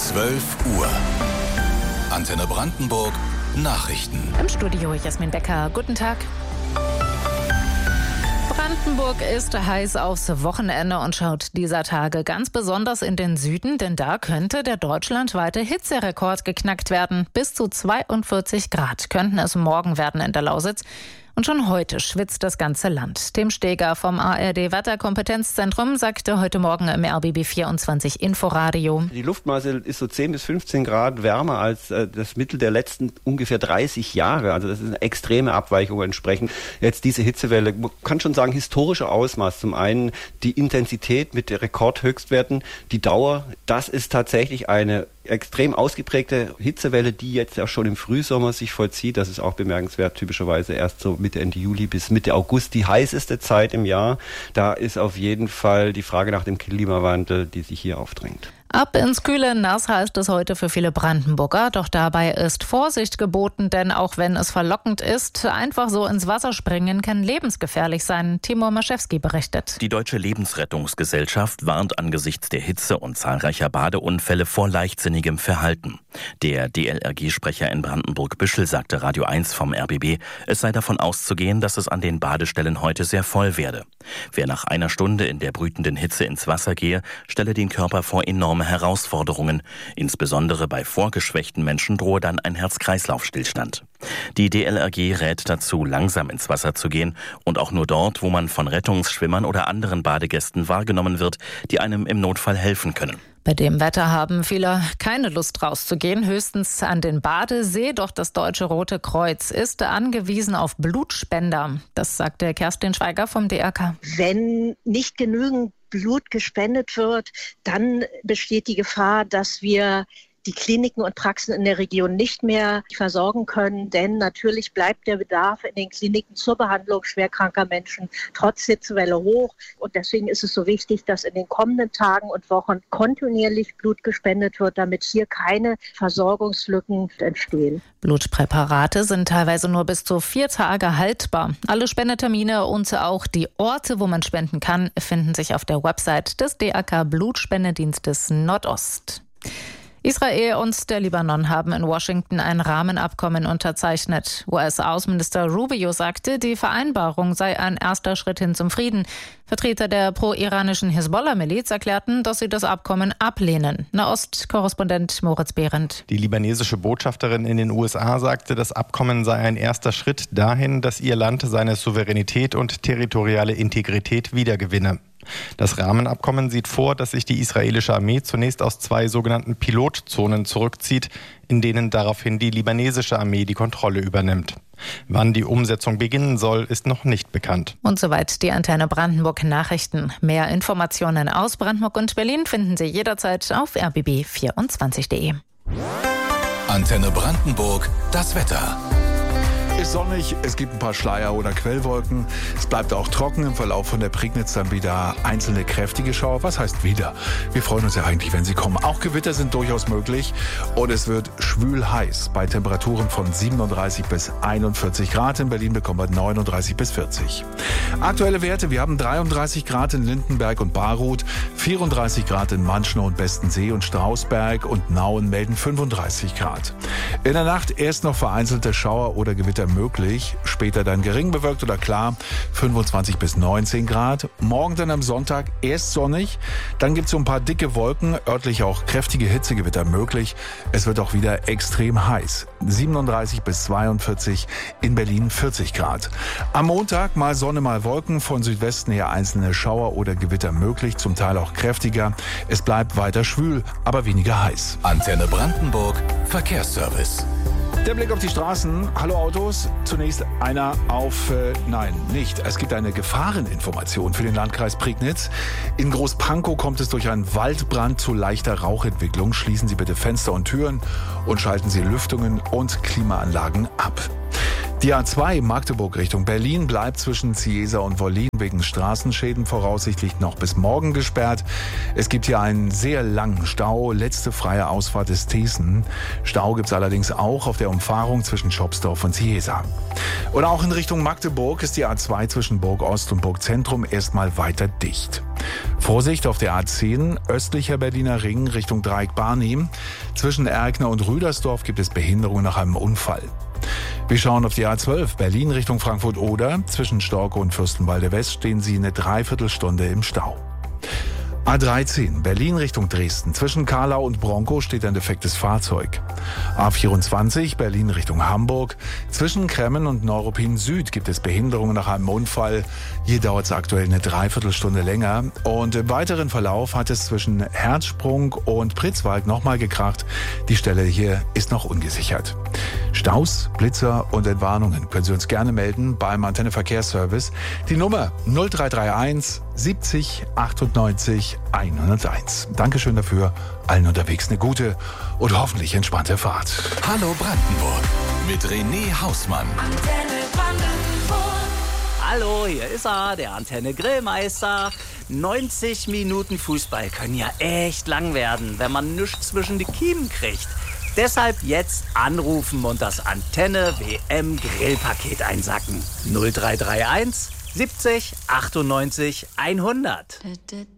12 Uhr. Antenne Brandenburg Nachrichten. Im Studio Jasmin Becker. Guten Tag. Brandenburg ist heiß aufs Wochenende und schaut dieser Tage ganz besonders in den Süden, denn da könnte der deutschlandweite Hitzerekord geknackt werden. Bis zu 42 Grad könnten es morgen werden in der Lausitz. Und schon heute schwitzt das ganze Land. Tim Steger vom ARD-Wetterkompetenzzentrum sagte heute Morgen im RBB 24 Inforadio. Die Luftmasse ist so 10 bis 15 Grad wärmer als das Mittel der letzten ungefähr 30 Jahre. Also das ist eine extreme Abweichung entsprechend. Jetzt diese Hitzewelle, man kann schon sagen, historische Ausmaß. Zum einen die Intensität mit den Rekordhöchstwerten, die Dauer. Das ist tatsächlich eine extrem ausgeprägte Hitzewelle, die jetzt auch schon im Frühsommer sich vollzieht. Das ist auch bemerkenswert, typischerweise erst so Mitte, Ende Juli bis Mitte August die heißeste Zeit im Jahr. Da ist auf jeden Fall die Frage nach dem Klimawandel, die sich hier aufdrängt. Ab ins kühle Nass heißt es heute für viele Brandenburger. Doch dabei ist Vorsicht geboten, denn auch wenn es verlockend ist, einfach so ins Wasser springen kann lebensgefährlich sein. Timur Maschewski berichtet. Die Deutsche Lebensrettungsgesellschaft warnt angesichts der Hitze und zahlreicher Badeunfälle vor leichtsinnigem Verhalten. Der DLRG-Sprecher in Brandenburg-Büschel sagte Radio 1 vom RBB, es sei davon auszugehen, dass es an den Badestellen heute sehr voll werde. Wer nach einer Stunde in der brütenden Hitze ins Wasser gehe, stelle den Körper vor enorme Herausforderungen. Insbesondere bei vorgeschwächten Menschen drohe dann ein Herz-Kreislauf-Stillstand. Die DLRG rät dazu, langsam ins Wasser zu gehen und auch nur dort, wo man von Rettungsschwimmern oder anderen Badegästen wahrgenommen wird, die einem im Notfall helfen können. Bei dem Wetter haben viele keine Lust rauszugehen, höchstens an den Badesee. Doch das Deutsche Rote Kreuz ist angewiesen auf Blutspender. Das sagte Kerstin Schweiger vom DRK. Wenn nicht genügend Blut gespendet wird, dann besteht die Gefahr, dass wir die Kliniken und Praxen in der Region nicht mehr versorgen können, denn natürlich bleibt der Bedarf in den Kliniken zur Behandlung schwerkranker Menschen trotz Hitzewelle hoch. Und deswegen ist es so wichtig, dass in den kommenden Tagen und Wochen kontinuierlich Blut gespendet wird, damit hier keine Versorgungslücken entstehen. Blutpräparate sind teilweise nur bis zu 4 Tage haltbar. Alle Spendetermine und auch die Orte, wo man spenden kann, finden sich auf der Website des DRK Blutspendedienstes Nordost. Israel und der Libanon haben in Washington ein Rahmenabkommen unterzeichnet. US-Außenminister Rubio sagte, die Vereinbarung sei ein erster Schritt hin zum Frieden. Vertreter der pro-iranischen Hisbollah-Miliz erklärten, dass sie das Abkommen ablehnen. Nahost-Korrespondent Moritz Behrendt. Die libanesische Botschafterin in den USA sagte, das Abkommen sei ein erster Schritt dahin, dass ihr Land seine Souveränität und territoriale Integrität wiedergewinne. Das Rahmenabkommen sieht vor, dass sich die israelische Armee zunächst aus 2 sogenannten Pilotzonen zurückzieht, in denen daraufhin die libanesische Armee die Kontrolle übernimmt. Wann die Umsetzung beginnen soll, ist noch nicht bekannt. Und soweit die Antenne Brandenburg Nachrichten. Mehr Informationen aus Brandenburg und Berlin finden Sie jederzeit auf rbb24.de. Antenne Brandenburg, das Wetter. Ist sonnig, es gibt ein paar Schleier- oder Quellwolken. Es bleibt auch trocken, im Verlauf von der Prignitz dann wieder einzelne kräftige Schauer. Was heißt wieder? Wir freuen uns ja eigentlich, wenn sie kommen. Auch Gewitter sind durchaus möglich und es wird schwül heiß bei Temperaturen von 37 bis 41 Grad. In Berlin bekommen wir 39 bis 40. Aktuelle Werte, wir haben 33 Grad in Lindenberg und Baruth, 34 Grad in Manschnow und Bestensee und Strausberg und Nauen melden 35 Grad. In der Nacht erst noch vereinzelte Schauer oder Gewitter möglich, später dann gering bewölkt oder klar, 25 bis 19 Grad. Morgen dann am Sonntag erst sonnig, dann gibt es so ein paar dicke Wolken, örtlich auch kräftige Hitzegewitter möglich. Es wird auch wieder extrem heiß, 37 bis 42, in Berlin 40 Grad. Am Montag mal Sonne, mal Wolken, von Südwesten her einzelne Schauer oder Gewitter möglich, zum Teil auch kräftiger. Es bleibt weiter schwül, aber weniger heiß. Antenne Brandenburg, Verkehrsservice. Der Blick auf die Straßen. Hallo Autos. Zunächst einer auf, nein, nicht. Es gibt eine Gefahreninformation für den Landkreis Prignitz. In Großpankow kommt es durch einen Waldbrand zu leichter Rauchentwicklung. Schließen Sie bitte Fenster und Türen und schalten Sie Lüftungen und Klimaanlagen ab. Die A2 Magdeburg Richtung Berlin bleibt zwischen Ciesa und Wollin wegen Straßenschäden voraussichtlich noch bis morgen gesperrt. Es gibt hier einen sehr langen Stau, letzte freie Ausfahrt ist Thesen. Stau gibt es allerdings auch auf der Umfahrung zwischen Schopsdorf und Ciesa. Und auch in Richtung Magdeburg ist die A2 zwischen Burg Ost und Burg Zentrum erstmal weiter dicht. Vorsicht auf der A10, östlicher Berliner Ring Richtung Dreieck-Barnim. Zwischen Erkner und Rüdersdorf gibt es Behinderungen nach einem Unfall. Wir schauen auf die A12, Berlin Richtung Frankfurt-Oder. Zwischen Storke und Fürstenwalde West stehen Sie eine Dreiviertelstunde im Stau. A13, Berlin Richtung Dresden. Zwischen Karlau und Bronkow steht ein defektes Fahrzeug. A24, Berlin Richtung Hamburg. Zwischen Kremmen und Neuruppin Süd gibt es Behinderungen nach einem Unfall. Hier dauert es aktuell eine Dreiviertelstunde länger. Und im weiteren Verlauf hat es zwischen Herzsprung und Pritzwalk nochmal gekracht. Die Stelle hier ist noch ungesichert. Staus, Blitzer und Entwarnungen können Sie uns gerne melden beim Antenne Verkehrsservice. Die Nummer 0331 70 98 101. Dankeschön dafür. Allen unterwegs eine gute und hoffentlich entspannte Fahrt. Hallo Brandenburg mit René Hausmann. Antenne Brandenburg. Hallo, hier ist er, der Antenne Grillmeister. 90 Minuten Fußball können ja echt lang werden, wenn man nichts zwischen die Kiemen kriegt. Deshalb jetzt anrufen und das Antenne WM Grillpaket einsacken. 0331 70 98 100.